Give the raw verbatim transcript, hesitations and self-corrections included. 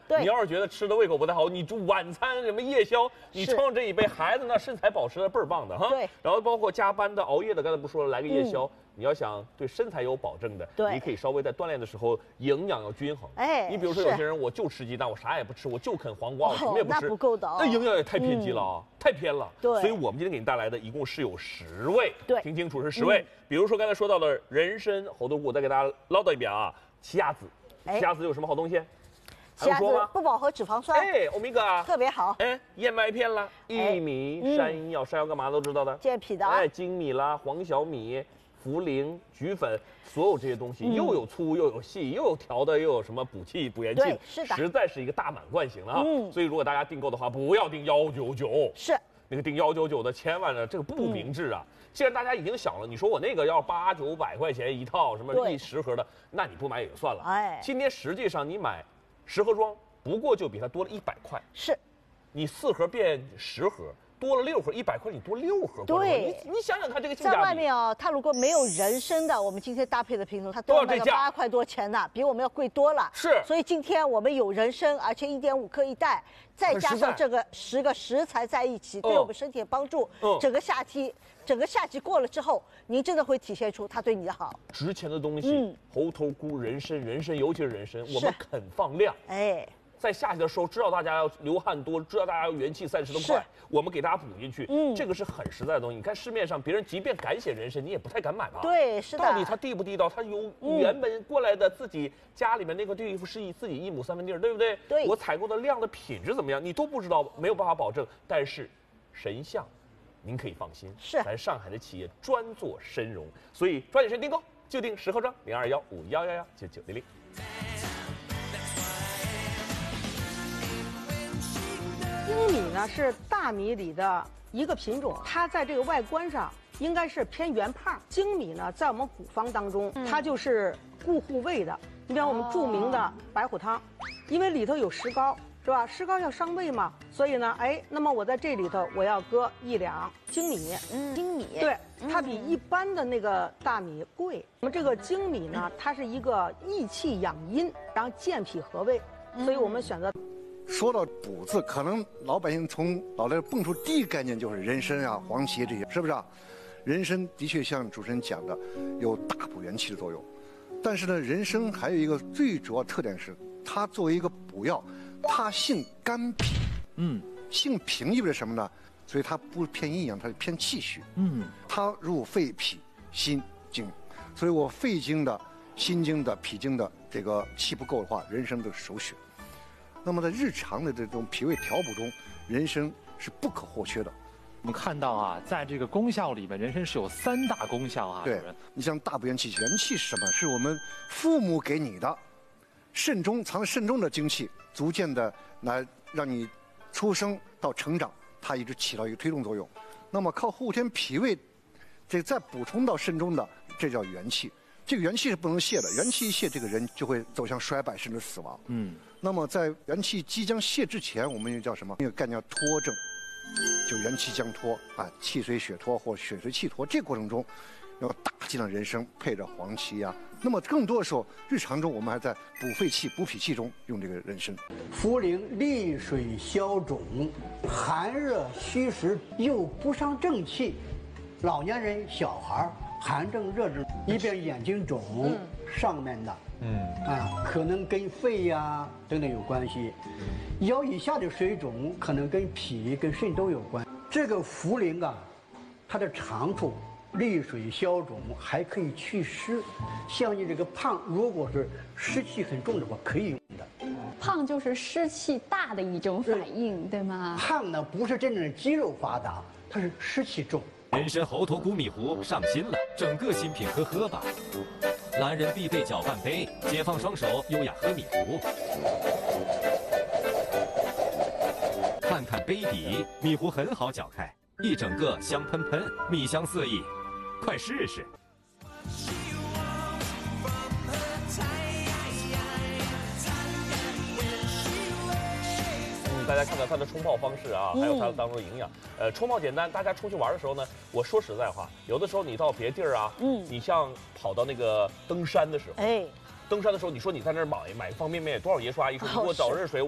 对， 你要是觉得吃的胃口不太好，你就晚餐什么夜宵，你冲上这一杯，孩子那身材保持的倍儿棒的哈。 对。 然后包括加班的、熬夜的，刚才不说了，来个夜宵。嗯，你要想对身材有保证的， 对， 你可以稍微在锻炼的时候营养要均衡。哎，你比如说有些人我就吃鸡蛋，我啥也不吃，我就啃黄瓜，我什么也不吃， 那不够的， 那营养也太偏激了啊，太偏了。 对， 所以我们今天给你带来的一共是有十味， 对， 听清楚是十味。比如说刚才说到的人参、猴头菇，再给大家唠叨一遍啊。奇亚籽，奇亚籽有什么好东西？ 奇亚籽不饱和脂肪酸， 哎，欧米伽特别好。 哎，燕麦片啦，薏米、山药，山药干嘛都知道的， 健脾的。 哎，粳米啦，黄小米。茯苓、菊粉，所有这些东西、嗯、又有粗又有细，又有调的，又有什么补气补元气， 对，是的， 实在是一个大满贯型了啊！嗯，所以如果大家订购的话，不要订幺九九， 是那个订幺九九的，千万呢，这个不明智啊！嗯、既然大家已经想了，你说我那个要八九百块钱一套，什么一十盒的，那你不买也就算了。哎，今天实际上你买十盒装，不过就比它多了一百块。 是， 你四盒变十盒。多了六盒，一百块你多六盒， 对， 你你想想看这个性价比。 在外面啊，它如果没有人参的，我们今天搭配的品种，它都要卖个八块多钱的，比我们要贵多了。 是， 所以今天我们有人参，而且一点五克一袋，再加上这个十个食材在一起，对我们身体的帮助。嗯，整个夏季，整个夏季过了之后，您真的会体现出它对你的好。 值钱的东西，嗯，猴头菇、人参，人参尤其是人参，我们肯放量。哎。在夏季的时候，知道大家要流汗多，知道大家要元气散失的快，我们给大家补进去，嗯，这个是很实在的东西。你看市面上别人即便敢写人参，你也不太敢买吧？ 对，是的。 到底它地不地道？它有原本过来的自己家里面那个地方是以自己一亩三分地儿，对不对？ 对。 我采购的量的品质怎么样，你都不知道，没有办法保证。但是神象，您可以放心， 是咱上海的企业专做参茸，所以抓紧时间订购，就订十盒装，零二幺五幺幺幺九九零零。 粳米呢是大米里的一个品种，它在这个外观上应该是偏圆胖。粳米呢，在我们古方当中，它就是固护胃的。你比方我们著名的白虎汤，因为里头有石膏，是吧？石膏要伤胃嘛，所以呢，哎，那么我在这里头我要搁一两粳米。 嗯，粳米， 对，它比一般的那个大米贵。我们这个粳米呢，它是一个益气养阴，然后健脾和胃，所以我们选择。 说到补字，可能老百姓从脑袋蹦出第一概念就是人参啊、黄芪这些，是不是啊？人参的确像主持人讲的，有大补元气的作用。但是呢，人参还有一个最主要特点是，它作为一个补药，它性肝脾，嗯，性平意味着什么呢？所以它不偏阴阳，它是偏气虚，嗯，它入肺、脾、心、经，所以我肺经的、心经的、脾经的这个气不够的话，人参的首选。那么在日常的这种脾胃调补中，人参是不可或缺的。 我们看到啊，在这个功效里面，人参是有三大功效啊。 对，你像大补元气，元气是什么？是我们父母给你的，肾中藏在肾中的精气，逐渐的来让你出生到成长，它一直起到一个推动作用。那么靠后天脾胃，这再补充到肾中的，这叫元气。这个元气是不能泄的，元气一泄，这个人就会走向衰败甚至死亡。嗯，那么在元气即将泄之前，我们又叫什么？那个概念叫脱症，就元气将脱啊，气随血脱或血随气脱。这个过程中，要大剂量人参配着黄芪啊。那么更多的时候，日常中我们还在补肺气、补脾气中用这个人参。 茯苓利水消肿，寒热虚实又不伤正气，老年人、小孩寒症、热症，一边眼睛肿，嗯、上面的，嗯啊，可能跟肺呀、啊、等等有关系；腰以下的水肿，可能跟脾、跟肾都有关。这个茯苓啊，它的长处利水消肿，还可以祛湿。像你这个胖，如果是湿气很重的话，可以用的。 胖就是湿气大的一种反应，对吗？ 胖呢，不是真正的肌肉发达，它是湿气重。 人参猴头菇米糊上新了，整个新品喝喝吧。男人必备搅拌杯，解放双手，优雅喝米糊。看看杯底，米糊很好搅开，一整个香喷喷，米香四溢，快试试。 大家看到它的冲泡方式啊，还有它当中的营养。呃，冲泡简单，大家出去玩的时候呢，我说实在话，有的时候你到别地儿啊，嗯，你像跑到那个登山的时候，哎，登山的时候，你说你在那儿买买方便面，多少爷叔阿姨说你给我找热水。